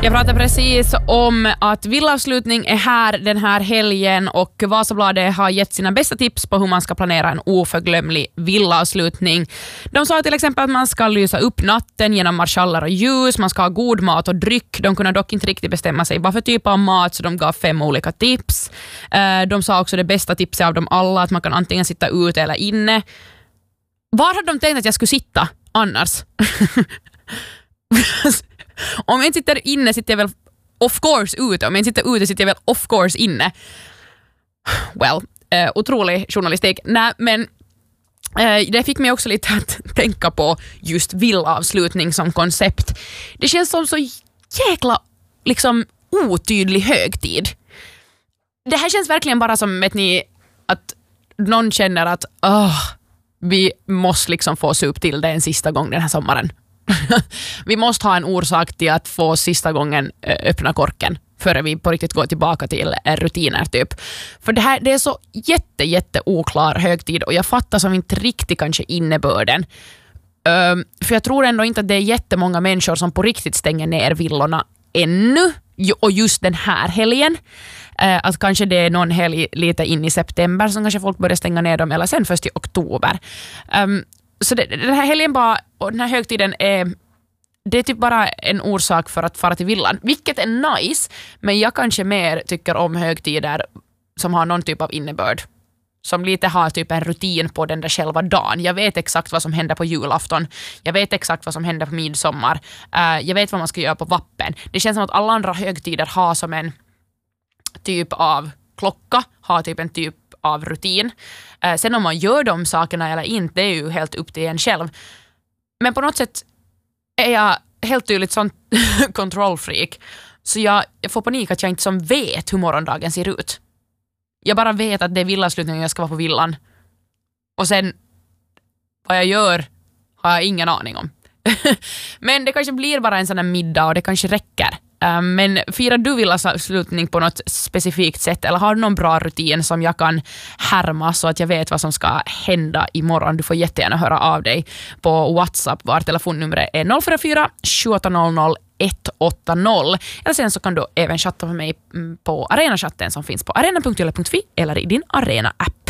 Jag pratar precis om att villavslutning är här den här helgen och Vasabladet har gett sina bästa tips på hur man ska planera en oförglömlig villavslutning. De sa till exempel att man ska lysa upp natten genom marschaller och ljus, man ska ha god mat och dryck. De kunde dock inte riktigt bestämma sig vad för typ av mat, så de gav 5 olika tips. De sa också det bästa tipset av dem alla, att man kan antingen sitta ute eller inne. Var hade de tänkt att jag skulle sitta annars? Om jag inte sitter inne sitter jag väl of course ute. Om jag inte sitter ute sitter jag väl of course inne. Well, otrolig journalistik. Nej, men det fick mig också lite att tänka på just villavslutning som koncept. Det känns som så jäkla liksom otydlig högtid. Det här känns verkligen bara som, vet ni, att någon känner att vi måste liksom få se upp till det en sista gång den här sommaren. Vi måste ha en orsak till att få sista gången öppna korken före vi på riktigt går tillbaka till rutiner typ. För det är så jätte oklar högtid och jag fattar som inte riktigt kanske innebörden. För jag tror ändå inte att det är jättemånga människor som på riktigt stänger ner villorna ännu, och just den här helgen. Att kanske det är någon helg lite in i september som kanske folk börjar stänga ner dem, eller sen först i oktober. Så den här helgen bara, och den här högtiden det är typ bara en orsak för att fara till villan, vilket är nice, men jag kanske mer tycker om högtider som har någon typ av innebörd, som lite har typ en rutin på den där själva dagen. Jag vet exakt vad som händer på julafton, jag vet exakt vad som händer på midsommar, jag vet vad man ska göra på vappen. Det känns som att alla andra högtider har som en typ av klocka, har typ en typ av rutin. Sen om man gör de sakerna eller inte är ju helt upp till en själv. Men på något sätt är jag helt tydligt sån kontrollfreak. Så jag får panik att jag inte som vet hur morgondagen ser ut. Jag bara vet att det är villavslutning och jag ska vara på villan. Och sen vad jag gör har jag ingen aning om. Men det kanske blir bara en sån här middag och det kanske räcker. Men firar du villavslutning på något specifikt sätt, eller har du någon bra rutin som jag kan härma så att jag vet vad som ska hända imorgon? Du får jättegärna höra av dig på WhatsApp, var telefonnumret är 044 700 180. Eller sen så kan du även chatta med mig på Arena-chatten som finns på arena.yle.fi eller i din Arena-app.